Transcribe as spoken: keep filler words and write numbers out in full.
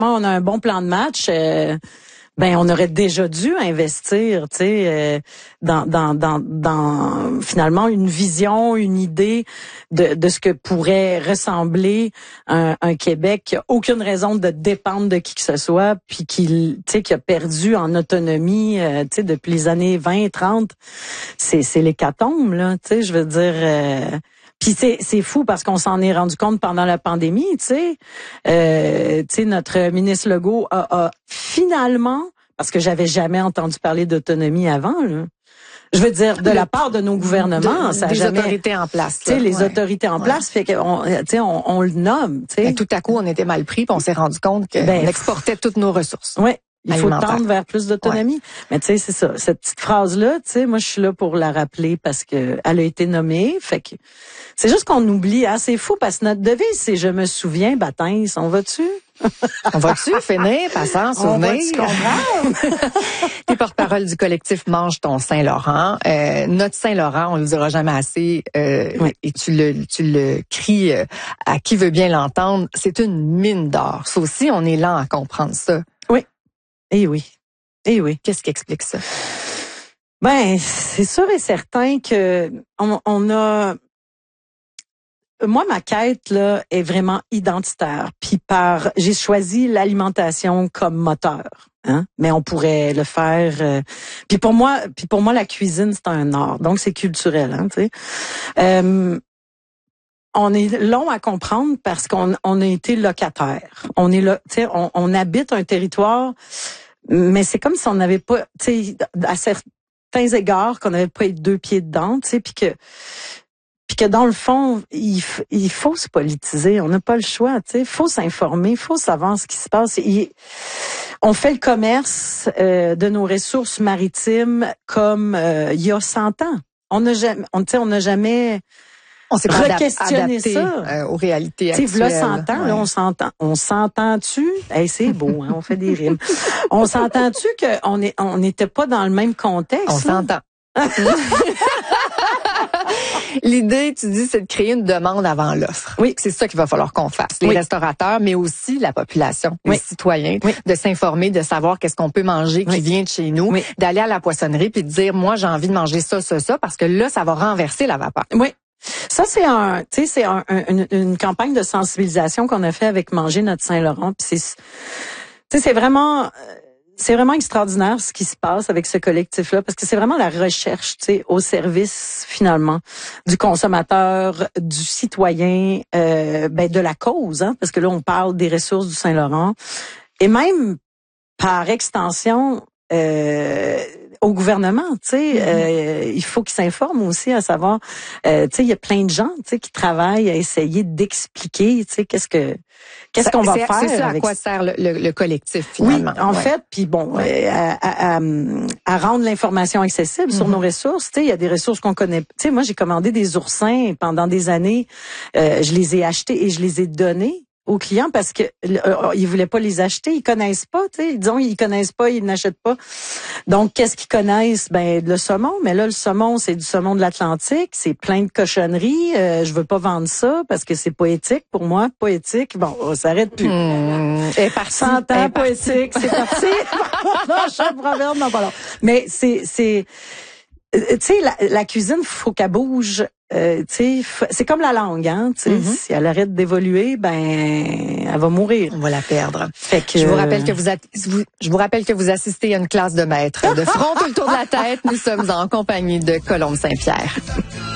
présentement, on a un bon plan de match. Euh, ben, on aurait déjà dû investir, tu sais, euh, dans, dans, dans, dans finalement une vision, une idée de, de ce que pourrait ressembler un, un Québec qui a aucune raison de dépendre de qui que ce soit, puis qui, tu sais, qui a perdu en autonomie, euh, tu sais, depuis les années vingt, trente. C'est, c'est l'hécatombe, là, tu sais, je veux dire. Euh, Puis c'est c'est fou parce qu'on s'en est rendu compte pendant la pandémie, tu sais. Euh, tu sais, notre ministre Legault a, a finalement, parce que j'avais jamais entendu parler d'autonomie avant, là. Je veux dire, de la part de nos gouvernements, de, ça a des jamais, autorités en place. Tu sais, les ouais. autorités en place, ouais. fait qu'on, tu sais, on, on le nomme, tu sais. Ben, tout à coup, on était mal pris, puis on s'est rendu compte qu'on ben, exportait toutes nos ressources. Oui. Il faut tendre vers plus d'autonomie. Ouais. Mais tu sais, c'est ça. Cette petite phrase-là, tu sais, moi, je suis là pour la rappeler parce que elle a été nommée. Fait que c'est juste qu'on oublie. Ah, c'est fou parce que notre devise, c'est je me souviens, baptême. On va-tu? On va-tu finir par s'en souvenir? On va-tu comprendre? T'es porte-parole du collectif Mange ton Saint-Laurent. Euh, notre Saint-Laurent, on le dira jamais assez, euh, oui. et tu le, tu le cries euh, à qui veut bien l'entendre. C'est une mine d'or. Ça aussi, on est lent à comprendre ça. Oui. Eh oui. Eh oui. Qu'est-ce qui explique ça? Ben, c'est sûr et certain que on, on a... Moi, ma quête là est vraiment identitaire. Puis par, j'ai choisi l'alimentation comme moteur. Hein? Mais on pourrait le faire. Euh, puis pour moi, puis pour moi, la cuisine c'est un art, donc c'est culturel. Hein, tu sais. Euh, on est long à comprendre parce qu'on on a été locataire. On est là, tu sais, on, on habite un territoire, mais c'est comme si on n'avait pas, tu sais, à certains égards, qu'on n'avait pas les deux pieds dedans, tu sais, puis que Puis que dans le fond, il, il faut se politiser. On n'a pas le choix, tu sais. Il faut s'informer, il faut savoir ce qui se passe. Il, on fait le commerce euh, de nos ressources maritimes comme euh, il y a cent ans. On n'a jamais, on, tu sais, on n'a jamais on s'est re-questionné ça euh, aux réalités actuelles. Tu sais, là, cent ans, ouais. là, on s'entend, on s'entend-tu Hey, c'est beau, hein, on fait des rimes. On s'entend-tu qu'on est, on n'était pas dans le même contexte? On s'entend. L'idée, tu dis, c'est de créer une demande avant l'offre. Oui. C'est ça qu'il va falloir qu'on fasse. Les oui. restaurateurs, mais aussi la population, oui. les citoyens, oui. de s'informer, de savoir qu'est-ce qu'on peut manger qui oui. vient de chez nous, oui. d'aller à la poissonnerie puis de dire, moi, j'ai envie de manger ça, ça, ça, parce que là, ça va renverser la vapeur. Oui. Ça, c'est un, tu sais, c'est un, une, une campagne de sensibilisation qu'on a fait avec Manger notre Saint-Laurent. Puis c'est, tu sais, c'est vraiment... C'est vraiment extraordinaire ce qui se passe avec ce collectif-là, parce que c'est vraiment la recherche, tu sais, au service finalement du consommateur, du citoyen, euh, ben de la cause, hein, parce que là on parle des ressources du Saint-Laurent, et même par extension euh, au gouvernement, tu sais, mm-hmm. euh, il faut qu'ils s'informent aussi à savoir, euh, tu sais, il y a plein de gens, tu sais, qui travaillent à essayer d'expliquer, tu sais, qu'est-ce que Qu'est-ce ça, qu'on va c'est, faire? C'est ça à quoi ce... sert le, le, le collectif, finalement. Oui, en ouais. fait, puis bon, ouais. euh, à, à, à rendre l'information accessible mm-hmm. sur nos ressources. Tu sais, il y a des ressources qu'on connaît. Tu sais, moi, j'ai commandé des oursins pendant des années. Euh, je les ai achetés et je les ai donnés aux clients parce que euh, ils voulaient pas les acheter, ils connaissent pas, tu sais, disons ils connaissent pas, ils n'achètent pas. Donc qu'est-ce qu'ils connaissent? Ben le saumon, mais là le saumon c'est du saumon de l'Atlantique, c'est plein de cochonneries, euh, je veux pas vendre ça parce que c'est poétique pour moi, poétique. Bon, on s'arrête plus. Mmh, est parti, cent ans poétique, c'est parti. Non, chaque proverbe non pas long. Mais c'est c'est tu sais la, la cuisine, faut qu'elle bouge. Euh, tu sais, c'est comme la langue, hein. Tu sais, mm-hmm. si elle arrête d'évoluer, ben, elle va mourir. On va la perdre. Fait que je vous rappelle que vous, a... je vous rappelle que vous assistez à une classe de maître de front tout le tour de la tête. Nous sommes en compagnie de Colombe Saint-Pierre.